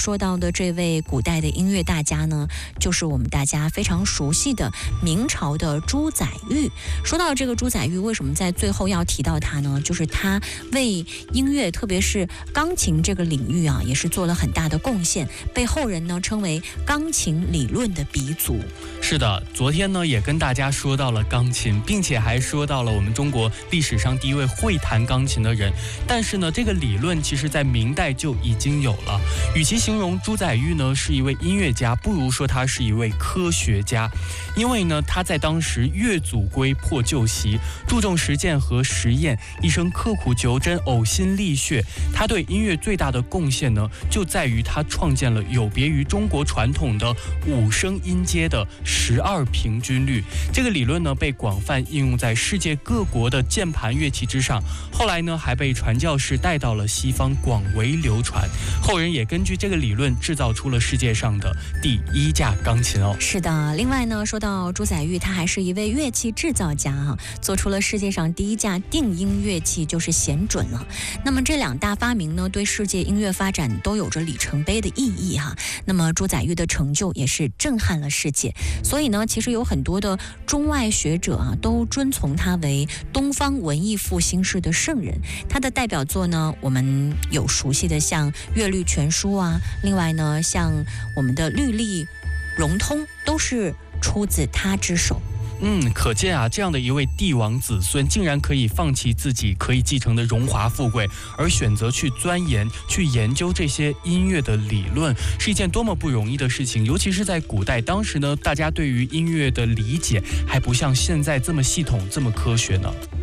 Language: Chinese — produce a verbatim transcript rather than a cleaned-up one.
说到的这位古代的音乐大家呢，就是我们大家非常熟悉的明朝的朱载堉。说到这个朱载堉，为什么在最后要提到他呢？就是他为音乐，特别是钢琴这个领域啊，也是做了很大的贡献，被后人呢称为钢琴理论的鼻祖。 是的，昨天呢也跟大家说到了钢琴，并且还说到了我们中国历史上第一位会弹钢琴的人。但是呢，这个理论其实在明代就已经有了。与其形容朱载堉呢是一位音乐家，不如说他是一位科学家。因为呢，他在当时越祖归破旧习，注重实践和实验，一生刻苦求真，呕心沥血。他对音乐最大的贡献呢，就在于他创建了有别于中国传统的五声音阶的十二平均律。这个理论呢，被广泛应用在世界各国的键盘乐器之上。后来呢，还被传教士带到了西方，广为流传。后人也根据这个理论制造出了世界上的第一架钢琴哦。 是的，另外呢，说到朱载堉，他还是一位乐器制造家啊，做出了世界上第一架定音乐器，就是弦准了。那么这两大发明呢，对世界音乐发展都有着里程碑的意义哈。那么朱载堉的成就也是震撼了世界，所以呢，其实有很多的中外学者啊，都尊崇他为东方文艺复兴式的圣人。他的代表作呢，我们有熟悉的像《乐律全书》啊，另外呢，像我们的《律例融通》都是出自他之手。 嗯，可见啊，这样的一位帝王子孙，竟然可以放弃自己可以继承的荣华富贵，而选择去钻研、去研究这些音乐的理论，是一件多么不容易的事情。尤其是在古代，当时呢，大家对于音乐的理解还不像现在这么系统、这么科学呢。